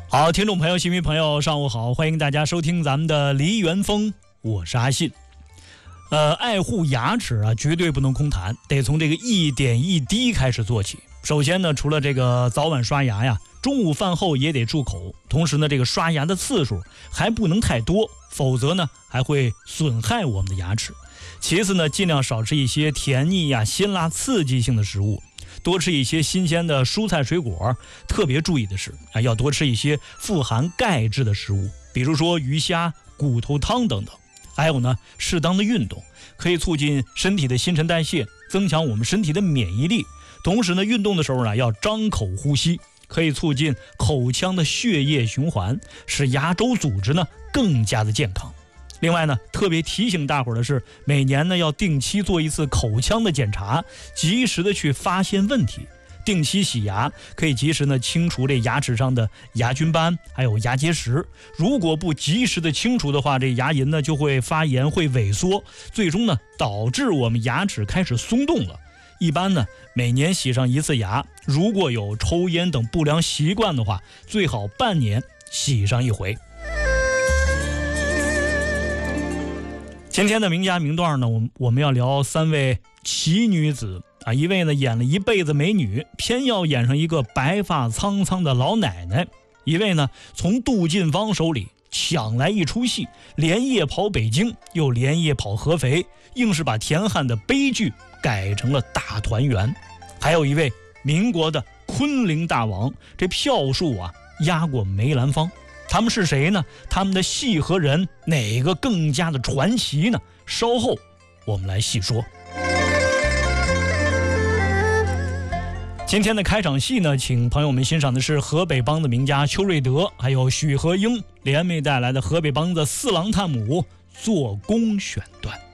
好，听众朋友、新民朋友，上午好，欢迎大家收听咱们的梨园风，我是阿信。爱护牙齿啊，绝对不能空谈，得从这个一点一滴开始做起。首先呢，除了这个早晚刷牙呀，中午饭后也得漱口，同时呢，这个刷牙的次数还不能太多，否则呢，还会损害我们的牙齿。其次呢，尽量少吃一些甜腻呀、辛辣刺激性的食物。多吃一些新鲜的蔬菜水果，特别注意的是要多吃一些富含钙质的食物，比如说鱼虾、骨头汤等等。还有呢，适当的运动可以促进身体的新陈代谢，增强我们身体的免疫力。同时呢，运动的时候呢，要张口呼吸，可以促进口腔的血液循环，使牙周组织呢更加的健康。另外呢，特别提醒大伙儿的是，每年呢要定期做一次口腔的检查，及时的去发现问题。定期洗牙可以及时呢清除这牙齿上的牙菌斑，还有牙结石。如果不及时的清除的话，这牙龈呢就会发炎，会萎缩，最终呢导致我们牙齿开始松动了。一般呢，每年洗上一次牙，如果有抽烟等不良习惯的话，最好半年洗上一回。今天的名家名段呢，我们要聊三位奇女子啊，一位呢演了一辈子美女，偏要演上一个白发苍苍的老奶奶；一位呢从杜近芳手里抢来一出戏，连夜跑北京，又连夜跑合肥，硬是把田汉的悲剧改成了大团圆；还有一位民国的昆凌大王，这票数啊压过梅兰芳。他们是谁呢？他们的戏和人哪个更加的传奇呢？稍后我们来细说。今天的开场戏呢，请朋友们欣赏的是河北梆子名家邱瑞德还有许和英联袂带来的河北梆子四郎探母做工选段。